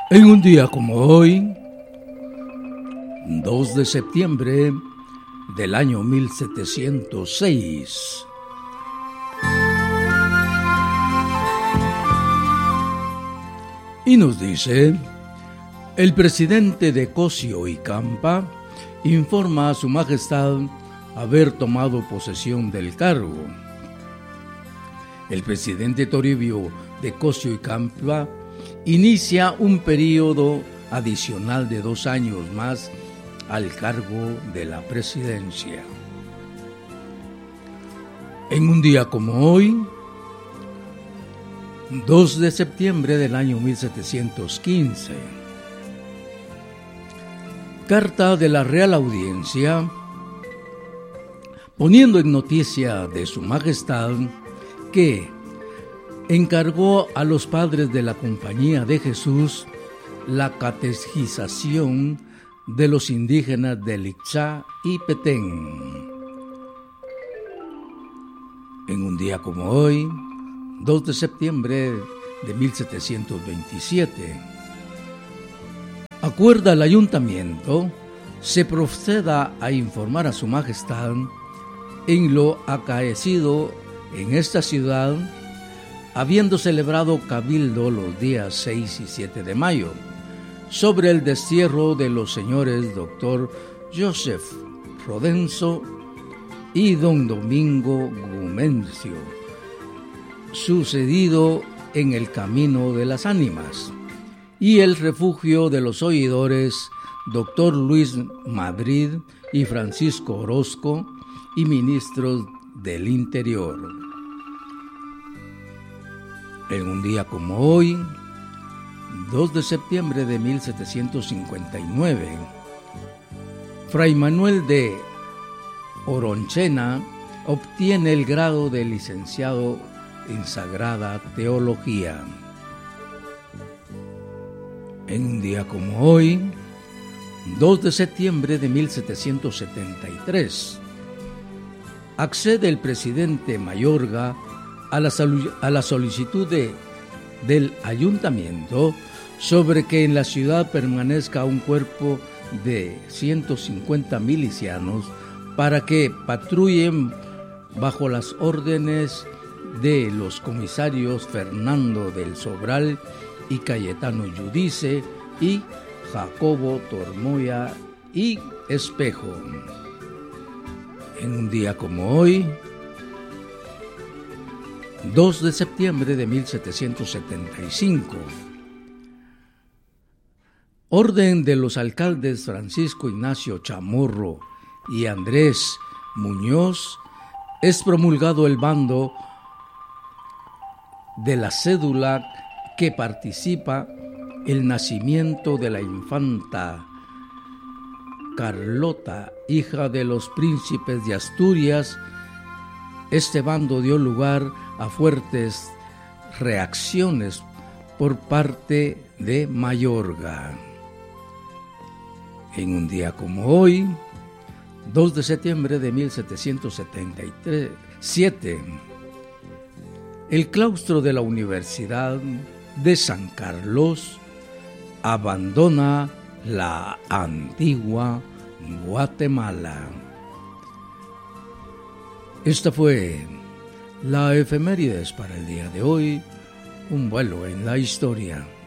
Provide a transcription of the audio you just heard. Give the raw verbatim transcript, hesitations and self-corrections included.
En un día como hoy, dos de septiembre del año mil setecientos seis, y nos dice: el presidente de Cosio y Campa informa a su majestad haber tomado posesión del cargo. El presidente Toribio de Cosio y Campa inicia un periodo adicional de dos años más al cargo de la presidencia. En un día como hoy, dos de septiembre del año mil setecientos quince, carta de la Real Audiencia poniendo en noticia de su majestad que encargó a los padres de la Compañía de Jesús la catequización de los indígenas de Ixá y Petén. En un día como hoy, dos de septiembre de mil setecientos veintisiete, acuerda el ayuntamiento se proceda a informar a su majestad en lo acaecido en esta ciudad, habiendo celebrado cabildo los días seis y siete de mayo, sobre el destierro de los señores doctor Joseph Rodenso y don Domingo Gumencio, sucedido en el Camino de las Ánimas, y el refugio de los oidores doctor Luis Madrid y Francisco Orozco, y ministros del Interior. En un día como hoy, dos de septiembre de mil setecientos cincuenta y nueve, Fray Manuel de Oronchena obtiene el grado de licenciado en Sagrada Teología. En un día como hoy, dos de septiembre de mil setecientos setenta y tres, accede el presidente Mayorga a la, a la solicitud de, del ayuntamiento sobre que en la ciudad permanezca un cuerpo de ciento cincuenta milicianos para que patrullen bajo las órdenes de los comisarios Fernando del Sobral y Cayetano Yudice y Jacobo Tormoya y Espejo. En un día como hoy, dos de septiembre de mil setecientos setenta y cinco, orden de los alcaldes Francisco Ignacio Chamorro y Andrés Muñoz, es promulgado el bando de la cédula que participa el nacimiento de la infanta Carlota, hija de los príncipes de Asturias. Este bando dio lugar a fuertes reacciones por parte de Mayorga. En un día como hoy, dos de septiembre de mil setecientos setenta y siete, el claustro de la Universidad de San Carlos abandona la antigua Guatemala. Esta fue la efemérides para el día de hoy, un vuelo en la historia.